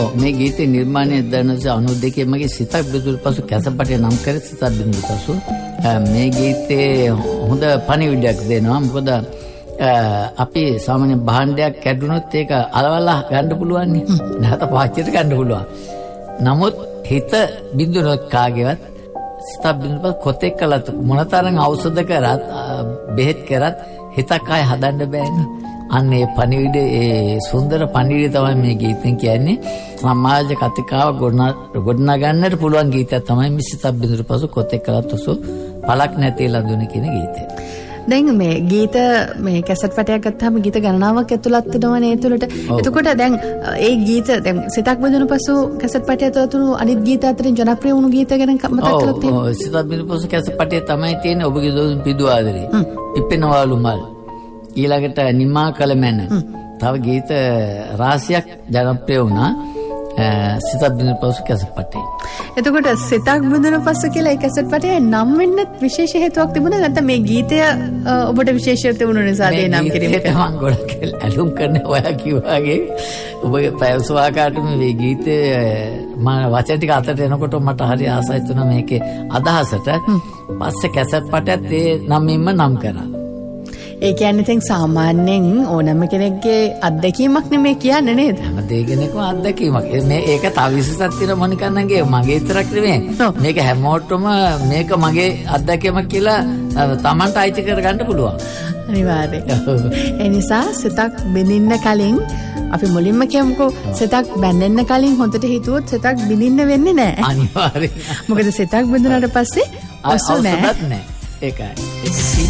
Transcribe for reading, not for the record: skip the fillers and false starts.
මේ ගීතේ නිර්මාණය 1992 මගේ සිතක් බිඳුරු පසු කැසපටේ නම් කර සිතක් බිඳුරු පසු මේ ගීතේ හොඳ පණිවිඩයක් දෙනවා. මොකද අපි සාමාන්‍ය භාණ්ඩයක් කැඩුනොත් ඒක අලවලා ගන්න පුළුවන් නේ. නැහත පාච්චියට ගන්න පුළුවන්. නමුත් හිත බිඳුනොත් කාගේවත් සිතක් බිඳුරු පසු කොතෙක් කළත් මොනතරම් ඖෂධ කරත් බෙහෙත් කරත් හිතක් ආය හදන්න බෑනේ. අන්න ඒ පණිවිඩ ඒ සුන්දර පණිවිඩය තමයි මේ ගීතෙන් කියන්නේ. සමාජ කතිකාව ගොඩනගා ගන්නට පුළුවන් ගීතයක් තමයි මේ සිතක් බිඳුරු පසු කොතෙක් කළත් උසු පළක් නැති ලඳුන කියන ගීතය. දැන් මේ ගීත මේ කැසට් පටයක් ගත්තාම ගීත ගණනාවක් ඇතුළත් වෙනවනේ ඒ තුළට. එතකොට දැන් ඒ ගීත දැන් සිතක් බිඳුණු පසු කැසට් පටය ඇතුළු අනිත් ගීත අතරින් ජනප්‍රිය වුණු ගීත ගැන මතක් කරලා තියෙනවා. ඔව් සිතක් බිඳුණු පසු කැසට් පටය තමයි තියෙන්නේ ඔබගේ දොස් පිදු ආදරේ. පිපෙනවලු මල්. ඊළඟට නිමා කල මැන. තව ගීත රාශියක් ජනප්‍රිය වුණා සිතක් බිඳුණු පසු කැසට් පටේ. එතකොට සිතක් බිඳුණු පසු කියලා ඒ කැසට් පටේ නම් වෙන්න විශේෂ හේතුවක් තිබුණා නැත්නම් මේ ගීතය ඔබට විශේෂ තිබුණු නිසා ඒ නම් කිරීමට මම ගොඩක් ඇලුම් කරන ඔයා කිව්වාගේ ඔබගේ පැවසුවාකාරටම මේ ගීතේ මම වචන ටික අතට එනකොට මට හරි ආසයි තුන මේකේ අදහසට. පස්සේ කැසට් පටයත් ඒ නමින්ම නම් කරා. ඒ කියන්නේ දැන් සාමාන්‍යයෙන් ඕනම කෙනෙක්ගේ අත්දැකීමක් නෙමෙයි කියන්නේ නේද? හැම දෙයකෙනෙක්ම අත්දැකීමක්. ඒක තව විශේෂයක් තියෙන මොනිකන්නගේ මගේ විතරක් නෙමෙයි. මේක හැමෝටම මේක මගේ අත්දැකීමක් කියලා Tamanට අයිති කරගන්න පුළුවන්. අනිවාර්යයෙන්. ඒ නිසා සිතක් බිඳින්න කලින් අපි මුලින්ම කියමුකෝ සිතක් බැඳෙන්න කලින් හොඳට හිතුවොත් සිතක් බිඳින්න වෙන්නේ නැහැ. අනිවාර්යයෙන්. මොකද සිතක් බිඳුනාට පස්සේ ඔසු නැහැ. ඒකයි.